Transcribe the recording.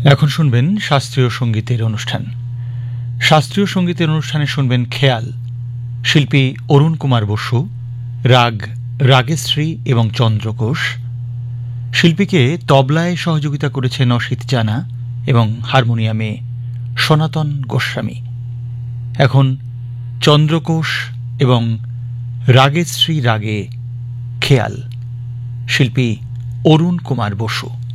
এখন শুনবেন শাস্ত্রীয় সঙ্গীতের অনুষ্ঠান। শাস্ত্রীয় সঙ্গীতের অনুষ্ঠানে শুনবেন খেয়াল, শিল্পী অরুণ কুমার বসু, রাগ রাগেশ্রী এবং চন্দ্রকোষ। শিল্পীকে তবলায় সহযোগিতা করেছেন অসিত জানা এবং হারমোনিয়ামে সনাতন গোস্বামী। এখন চন্দ্রকোষ এবং রাগেশ্রী রাগে খেয়াল, শিল্পী অরুণ কুমার বসু।